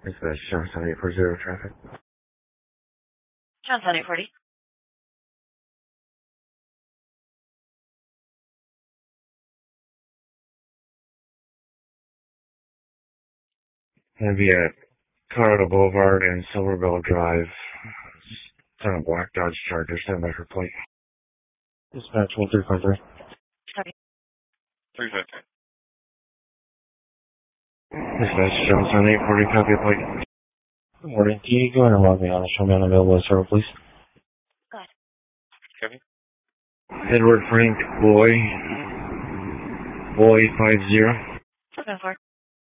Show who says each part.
Speaker 1: Dispatch, Johnstown 840 traffic.
Speaker 2: Johnstown 840.
Speaker 1: Gonna be at Colorado Boulevard and Silverbell Drive. It's on a black Dodge Charger, stand by for plate. Dispatch 1353.
Speaker 2: Copy.
Speaker 3: 350.
Speaker 1: Dispatch, Johnstown 840, copy of plate. Good morning. Can you go ahead and log me on and show me unavailable to serve, please?
Speaker 2: Go ahead.
Speaker 3: Copy.
Speaker 1: Edward Frank Boy 50.
Speaker 2: 7-4.